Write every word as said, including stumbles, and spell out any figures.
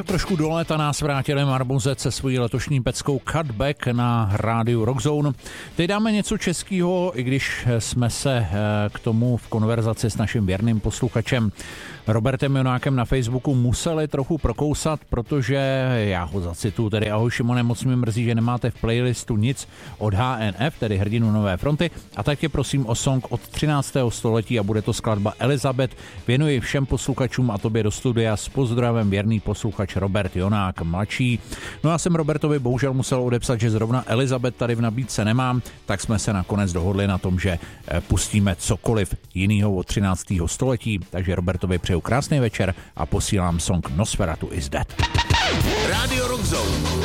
tak trošku do léta nás vrátili Marbozet se svojí letošní peckou Cutback na rádiu Rockzone. Teď dáme něco českého, i když jsme se k tomu v konverzaci s naším věrným posluchačem Robertem Jonákem na Facebooku museli trochu prokousat, protože já ho zacituju, tedy ahoj Šimone, moc mě mrzí, že nemáte v playlistu nic od H N F, tedy hrdinu Nové fronty, a tak je prosím o song od třináctého století a bude to skladba Elizabeth. Věnuji všem posluchačům a tobě do studia s pozdravem věrný posluchač Robert Jonák mladší. No já jsem Robertovi bohužel musel odepsat, že zrovna Elizabeth tady v nabídce nemám, tak jsme se nakonec dohodli na tom, že pustíme cokoliv jinýho od třináctého století, takže Robertovi přeju krásný večer a posílám song Nosferatu is Dead. Radio Rockzone.